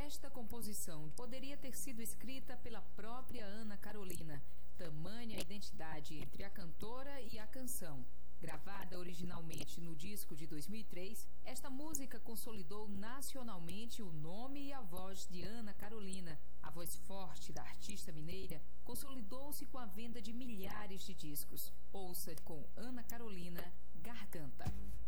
Esta composição poderia ter sido escrita pela própria Ana Carolina, tamanha identidade entre a cantora e a canção. Gravada originalmente no disco de 2003, esta música consolidou nacionalmente o nome e a voz de Ana Carolina. A voz forte da artista mineira consolidou-se com a venda de milhares de discos. Ouça com Ana Carolina, Garganta.